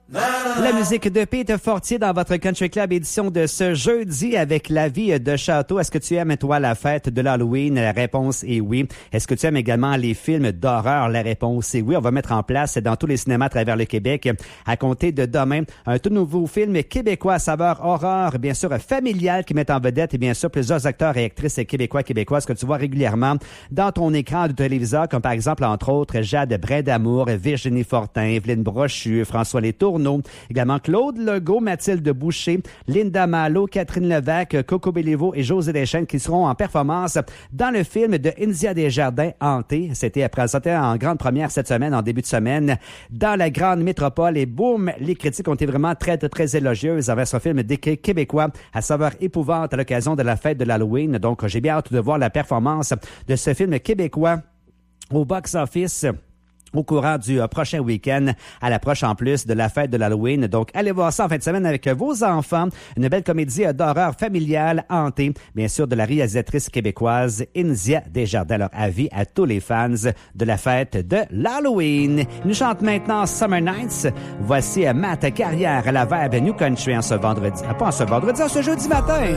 La musique de Peter Fortier dans votre Country Club édition de ce jeudi avec La vie de château. Est-ce que tu aimes, toi, la fête de l'Halloween? La réponse est oui. Est-ce que tu aimes également les films d'horreur? La réponse est oui. On va mettre en place dans tous les cinémas à travers le Québec, à compter de demain, un tout nouveau film québécois à saveur horreur, bien sûr familial, qui met en vedette et bien sûr plusieurs acteurs et actrices québécoises que tu vois régulièrement dans ton écran de téléviseur, comme par exemple, entre autres, Jade Brindamour, Virginie Fortin, Evelyne Brochu, François Letourneau, également Claude Legault, Mathilde Boucher, Linda Malo, Catherine Levac, Coco Béliveau et José Deschênes qui seront en performance dans le film de India Desjardins, Hanté. C'était présenté en grande première cette semaine, en début de semaine, dans la grande métropole. Et boum, les critiques ont été vraiment très, très élogieuses envers ce film québécois à saveur épouvante à l'occasion de la fête de l'Halloween. Donc, j'ai bien hâte de voir la performance de ce film québécois au box-office au courant du prochain week-end, à l'approche en plus de la fête de l'Halloween. Donc, allez voir ça en fin de semaine avec vos enfants. Une belle comédie d'horreur familiale hantée, bien sûr, de la réalisatrice québécoise India Desjardins. Alors, avis à tous les fans de la fête de l'Halloween. Nous chante maintenant Summer Nights. Voici Matt Carrière à la Verbe New Country en ce vendredi. Pas en ce vendredi, en ce jeudi matin.